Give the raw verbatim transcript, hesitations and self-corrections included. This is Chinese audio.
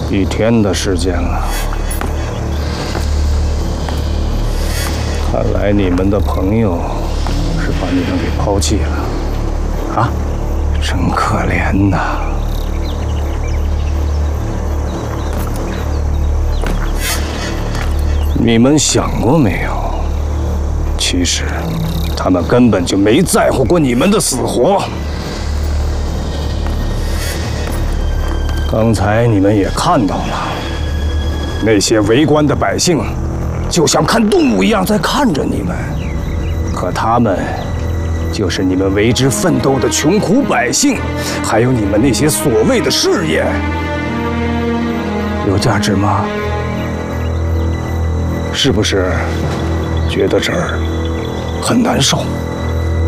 一天的时间了。看来你们的朋友是把你们给抛弃了，啊，真可怜呐！你们想过没有？其实，他们根本就没在乎过你们的死活。刚才你们也看到了，那些围观的百姓，就像看动物一样在看着你们。可他们，就是你们为之奋斗的穷苦百姓，还有你们那些所谓的事业，有价值吗？是不是觉得这儿很难受？